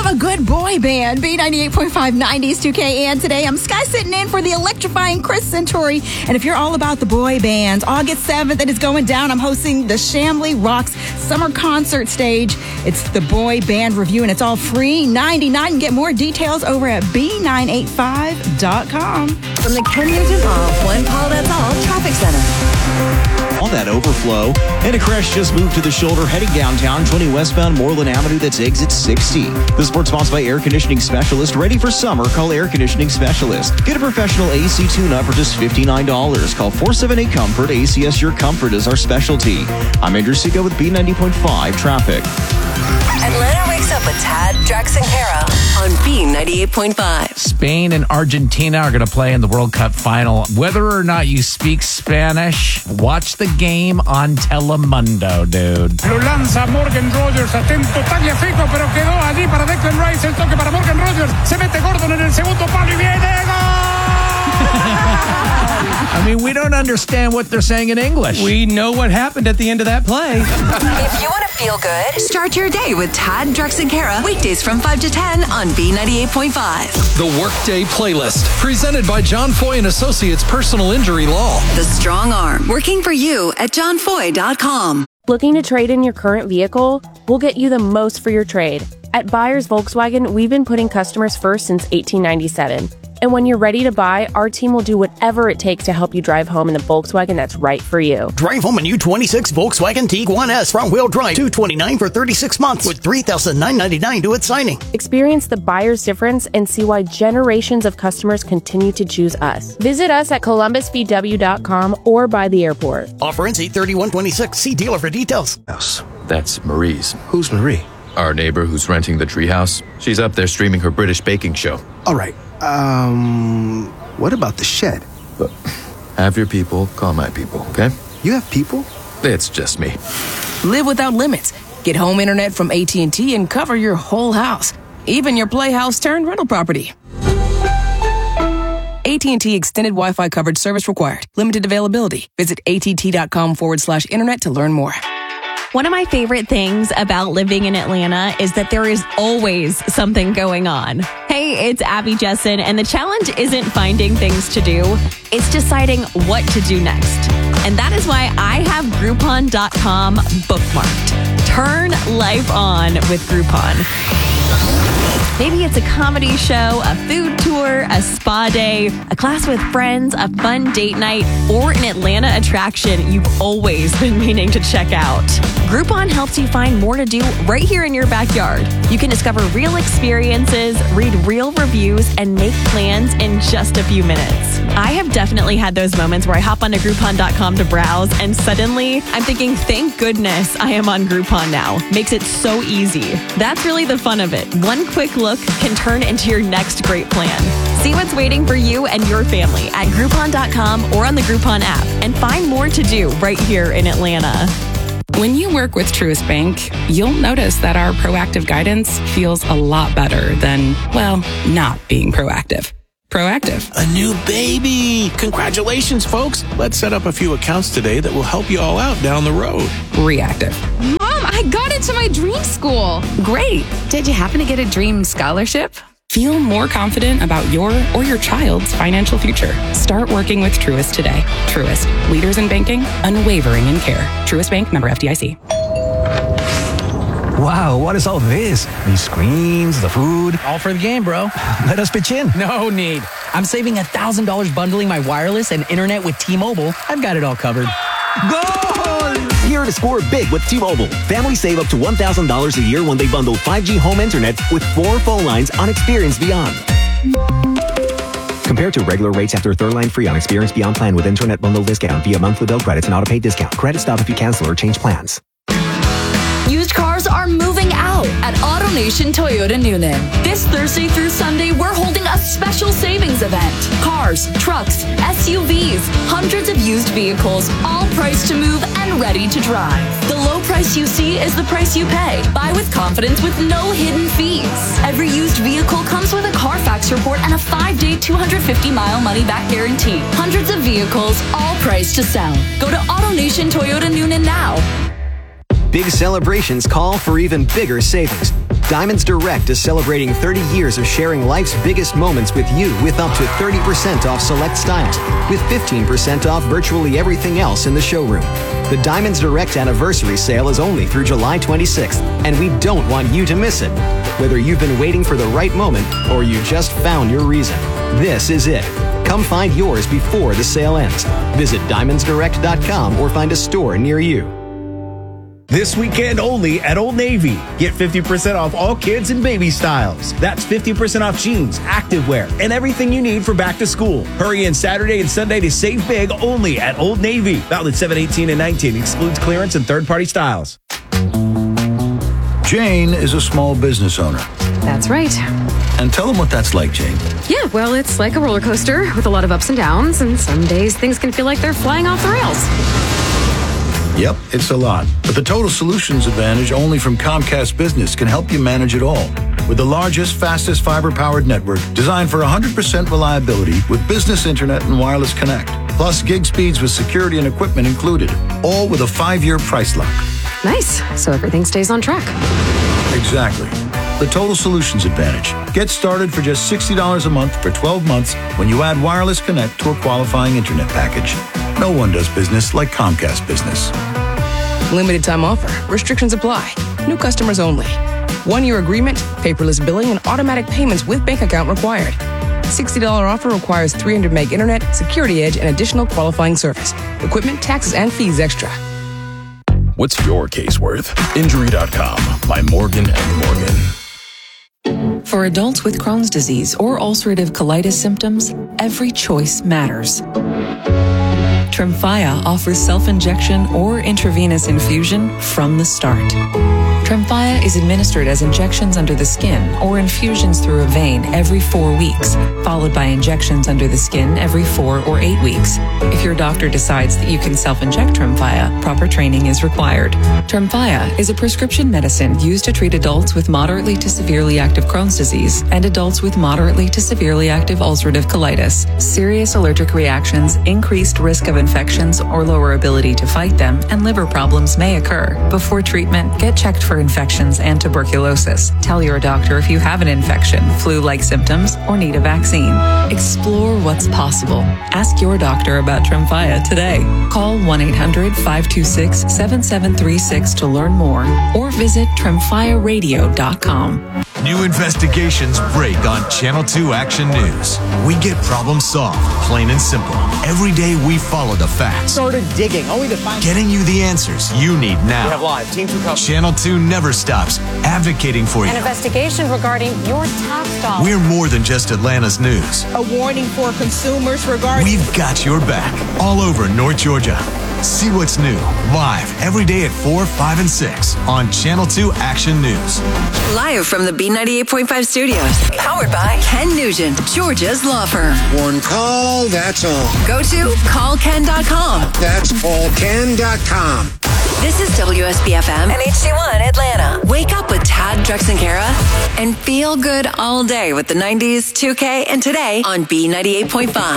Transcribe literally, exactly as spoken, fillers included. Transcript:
a good boy band. B ninety-eight point five nineties two K. And today I'm Sky sitting in for the electrifying Chris Centauri. And if you're all about the boy bands, August seventh, it is going down. I'm hosting the Chamblee Rocks Summer Concert Stage. It's the boy band review, and it's all free, ninety-nine. And get more details over at B nine eighty-five dot com. From the Ken Nugent Off One Call That's All Traffic Center. All that overflow. And a crash just moved to the shoulder heading downtown, twenty westbound Moreland Avenue. That's exit sixty. This report sponsored by Air Conditioning Specialist. Ready for summer? Call Air Conditioning Specialist. Get a professional A C tune-up for just fifty-nine dollars. Call four seven eight comfort. A C S Your Comfort is our specialty. I'm Andrew Seco with B ninety point five Traffic. Atlanta wakes up with Tad, Drex, and Kara on B ninety-eight point five. Spain and Argentina are going to play in the World Cup final. Whether or not you speak Spanish, watch the game on Telemundo, dude. Lo lanza Morgan Rogers, atento, Tagliafico, pero quedó allí para Declan Rice, el toque para Morgan Rogers, se mete Gordon en el segundo palo y viene gol! I mean, we don't understand what they're saying in English. We know what happened at the end of that play. If you want to feel good, start your day with Tad, Drex, and Kara. Weekdays from five to ten on B ninety-eight point five. The Workday Playlist, presented by John Foy and Associates Personal Injury Law. The Strong Arm, working for you at john foy dot com. Looking to trade in your current vehicle? We'll get you the most for your trade. At Buyers Volkswagen, we've been putting customers first since eighteen ninety-seven. And when you're ready to buy, our team will do whatever it takes to help you drive home in the Volkswagen that's right for you. Drive home a new twenty-six Volkswagen Tiguan S front-wheel drive, two hundred twenty-nine dollars for thirty-six months with three thousand nine hundred ninety-nine dollars due at signing. Experience the buyer's difference and see why generations of customers continue to choose us. Visit us at columbus v w dot com or by the airport. Offer ends eight thirty-one twenty-six. See dealer for details. That's Marie's. Who's Marie? Our neighbor who's renting the treehouse. She's up there streaming her British baking show. All right. Um, what about the shed? But have your people call my people, okay? You have people? It's just me. Live without limits. Get home internet from A T and T and cover your whole house, even your playhouse turned rental property. A T and T extended Wi-Fi coverage service required. Limited availability. Visit att.com forward slash internet to learn more. One of my favorite things about living in Atlanta is that there is always something going on. Hey, it's Abby Jessen, and the challenge isn't finding things to do. It's deciding what to do next. And that is why I have Groupon dot com bookmarked. Turn life on with Groupon. Maybe it's a comedy show, a food tour, a spa day, a class with friends, a fun date night, or an Atlanta attraction you've always been meaning to check out. Groupon helps you find more to do right here in your backyard. You can discover real experiences, read real reviews, and make plans in just a few minutes. I have definitely had those moments where I hop onto Groupon dot com to browse, and suddenly I'm thinking, thank goodness I am on Groupon now. Makes it so easy. That's really the fun of it. One quick look can turn into your next great plan. See what's waiting for you and your family at Groupon dot com or on the Groupon app, and find more to do right here in Atlanta. When you work with Truist Bank, you'll notice that our proactive guidance feels a lot better than, well, not being proactive. Proactive. A new baby. Congratulations, folks. Let's set up a few accounts today that will help you all out down the road. Reactive. Mom, I got into my dream school. Great. Did you happen to get a dream scholarship? Feel more confident about your or your child's financial future. Start working with Truist today. Truist, leaders in banking, unwavering in care. Truist Bank, member F D I C. Wow, what is all this? These screens, the food. All for the game, bro. Let us pitch in. No need. I'm saving one thousand dollars bundling my wireless and internet with T-Mobile. I've got it all covered. Goal! Here to score big with T-Mobile. Families save up to one thousand dollars a year when they bundle five G home internet with four phone lines on Experience Beyond. Compared to regular rates after third line free on Experience Beyond plan with internet bundle discount via monthly bill credits and auto-pay discount. Credit stop if you cancel or change plans. Used cars are moving out at AutoNation Toyota Noonan. This Thursday through Sunday, we're holding a special savings event. Cars, trucks, S U Vs, hundreds of used vehicles, all priced to move and ready to drive. The low price you see is the price you pay. Buy with confidence with no hidden fees. Every used vehicle comes with a Carfax report and a five-day, two hundred fifty mile money-back guarantee. Hundreds of vehicles, all priced to sell. Go to AutoNation Toyota Noonan now. Big celebrations call for even bigger savings. Diamonds Direct is celebrating thirty years of sharing life's biggest moments with you with up to thirty percent off select styles, with fifteen percent off virtually everything else in the showroom. The Diamonds Direct anniversary sale is only through July twenty-sixth, and we don't want you to miss it. Whether you've been waiting for the right moment or you just found your reason, this is it. Come find yours before the sale ends. Visit diamonds direct dot com or find a store near you. This weekend only at Old Navy. Get fifty percent off all kids and baby styles. That's fifty percent off jeans, activewear, and everything you need for back to school. Hurry in Saturday and Sunday to save big only at Old Navy. Valid seven eighteen and nineteen. Excludes clearance and third-party styles. Jane is a small business owner. That's right. And tell them what that's like, Jane. Yeah, well, it's like a roller coaster with a lot of ups and downs, and some days things can feel like they're flying off the rails. Yep, it's a lot. But the Total Solutions Advantage only from Comcast Business can help you manage it all. With the largest, fastest fiber-powered network designed for one hundred percent reliability with business internet and wireless connect. Plus gig speeds with security and equipment included. All with a five-year price lock. Nice. So everything stays on track. Exactly. The Total Solutions Advantage. Get started for just sixty dollars a month for twelve months when you add wireless connect to a qualifying internet package. No one does business like Comcast Business. Limited time offer. Restrictions apply. New customers only. One-year agreement, paperless billing, and automatic payments with bank account required. sixty dollars offer requires three hundred meg internet, security edge, and additional qualifying service. Equipment, taxes, and fees extra. What's your case worth? Injury dot com by Morgan and Morgan. For adults with Crohn's disease or ulcerative colitis symptoms, every choice matters. Tremfya offers self-injection or intravenous infusion from the start. Tremfya is administered as injections under the skin or infusions through a vein every four weeks, followed by injections under the skin every four or eight weeks. If your doctor decides that you can self-inject Tremfya, proper training is required. Tremfya is a prescription medicine used to treat adults with moderately to severely active Crohn's disease and adults with moderately to severely active ulcerative colitis. Serious allergic reactions, increased risk of infections or lower ability to fight them, and liver problems may occur. Before treatment, get checked for infections and tuberculosis. Tell your doctor if you have an infection, flu-like symptoms, or need a vaccine. Explore what's possible. Ask your doctor about Tremfya today. Call one eight hundred five two six seven seven three six to learn more or visit tremfya radio dot com. New investigations break on Channel two Action News. We get problems solved, plain and simple. Every day we follow the facts. Started digging, only to find... Getting you the answers you need now. We have live. Team two coverage. Channel two never stops advocating for you. An investigation regarding your tax dollars. We're more than just Atlanta's news. A warning for consumers regarding... We've got your back all over North Georgia. See what's new, live every day at four, five, and six on Channel two Action News. Live from the B ninety-eight point five studios. Powered by Ken Nugent, Georgia's law firm. One call, that's all. Go to call ken dot com. That's call ken dot com. This is W S B F M and H D one Atlanta. Wake up with Tad, Drex, and Kara and feel good all day with the nineties, two K, and Today on B ninety-eight point five.